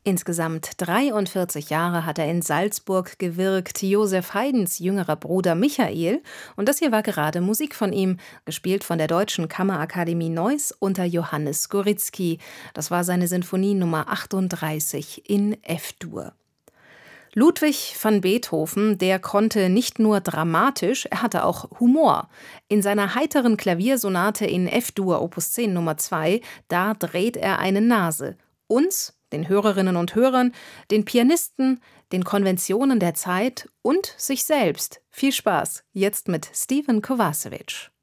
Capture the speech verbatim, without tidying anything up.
Insgesamt dreiundvierzig Jahre hat er in Salzburg gewirkt, Joseph Haydns jüngerer Bruder Michael. Und das hier war gerade Musik von ihm, gespielt von der Deutschen Kammerakademie Neuss unter Johannes Gorizky. Das war seine Sinfonie Nummer achtunddreißig in F-Dur. Ludwig van Beethoven, der konnte nicht nur dramatisch, er hatte auch Humor. In seiner heiteren Klaviersonate in F-Dur Opus zehn Nummer zwei, da dreht er eine Nase. Uns, den Hörerinnen und Hörern, den Pianisten, den Konventionen der Zeit und sich selbst. Viel Spaß, jetzt mit Stephen Kovacevic.